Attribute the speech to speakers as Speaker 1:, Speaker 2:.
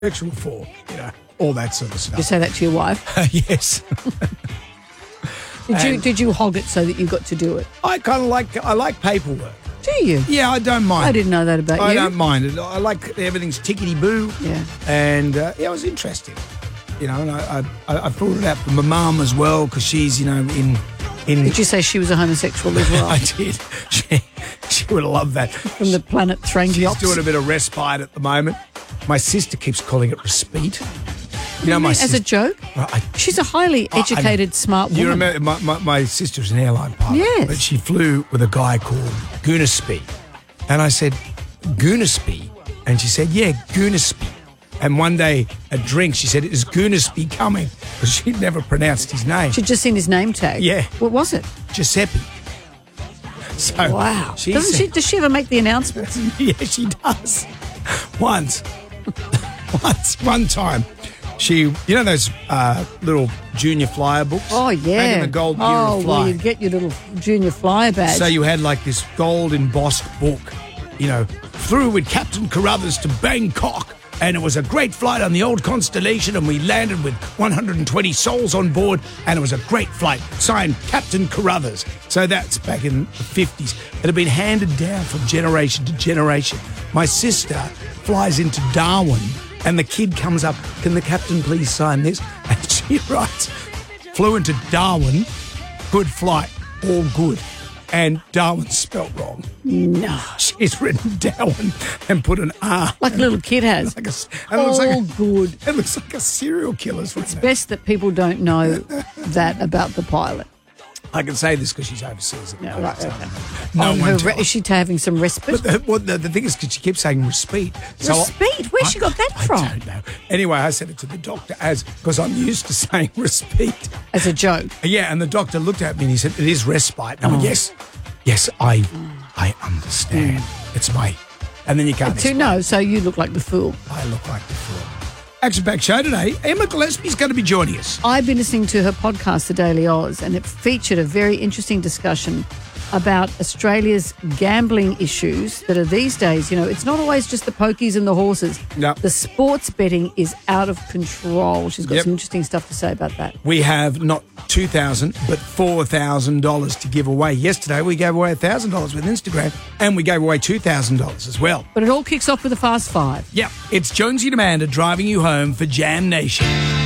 Speaker 1: sexual for, all that sort of stuff.
Speaker 2: You say that to your wife?
Speaker 1: Yes.
Speaker 2: Did you hog it so that you got to do it?
Speaker 1: I like paperwork.
Speaker 2: Do you?
Speaker 1: Yeah, I don't mind.
Speaker 2: I didn't know that about you.
Speaker 1: I don't mind it. I like everything's tickety-boo.
Speaker 2: Yeah.
Speaker 1: And, it was interesting. And I thought it out for my mum as well because she's, in...
Speaker 2: Did you say she was a homosexual as well?
Speaker 1: I did. She would have loved that.
Speaker 2: From the planet Strangeops.
Speaker 1: She's doing a bit of respite at the moment. My sister keeps calling it respite.
Speaker 2: As a joke? She's a highly educated, smart woman.
Speaker 1: You remember my sister's an airline pilot.
Speaker 2: Yes.
Speaker 1: But she flew with a guy called Goonaspy. And I said, Goonaspy? And she said, yeah, Goonaspy. And one day at drink, she said, is Goonaspy coming? Because she'd never pronounced his name.
Speaker 2: She'd just seen his name tag.
Speaker 1: Yeah.
Speaker 2: What was it?
Speaker 1: Giuseppe. So
Speaker 2: wow. Does she ever make the announcements?
Speaker 1: Yeah, she does. One time, she, those little junior flyer books?
Speaker 2: Oh, yeah.
Speaker 1: Back in the gold era of
Speaker 2: well,
Speaker 1: flying.
Speaker 2: you'd get your little junior flyer badge.
Speaker 1: So you had like this gold embossed book, through with Captain Carruthers to Bangkok. And it was a great flight on the old Constellation, and we landed with 120 souls on board, and it was a great flight. Signed, Captain Carruthers. So that's back in the 50s. It had been handed down from generation to generation. My sister flies into Darwin, and the kid comes up, can the captain please sign this? And she writes, flew into Darwin, good flight, all good. And Darwin's spelt wrong.
Speaker 2: No.
Speaker 1: She's written Darwin and put an R.
Speaker 2: Like a little kid has.
Speaker 1: Good. It looks like a serial killer's written.
Speaker 2: It's best that people don't know that about the pilot.
Speaker 1: I can say this because she's overseas.
Speaker 2: No, right, okay.
Speaker 1: No one
Speaker 2: is she having some respite?
Speaker 1: But the thing is, because she keeps saying respite.
Speaker 2: Respite? Where's she got that from?
Speaker 1: I don't know. Anyway, I said it to the doctor because I'm used to saying respite.
Speaker 2: As a joke?
Speaker 1: Yeah, and the doctor looked at me and he said, it is respite. And I went, yes, I understand. It's my... And then you can't explain.
Speaker 2: No, so you look like the fool.
Speaker 1: I look like the fool. Action-packed show today. Emma Gillespie's going to be joining us.
Speaker 2: I've been listening to her podcast, The Daily Oz, and it featured a very interesting discussion about Australia's gambling issues that are these days. It's not always just the pokies and the horses.
Speaker 1: No.
Speaker 2: The sports betting is out of control. She's got some interesting stuff to say about that.
Speaker 1: We have not $2,000 but $4,000 to give away. Yesterday we gave away $1,000 with Instagram, and we gave away $2,000 as well.
Speaker 2: But it all kicks off with a Fast Five.
Speaker 1: Yep, it's Jonesy and Amanda driving you home for Jam Nation.